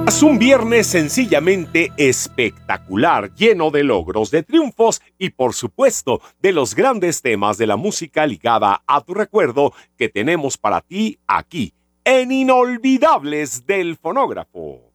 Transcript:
Es un viernes sencillamente espectacular, lleno de logros, de triunfos y por supuesto de los grandes temas de la música ligada a tu recuerdo que tenemos para ti aquí en Inolvidables del Fonógrafo.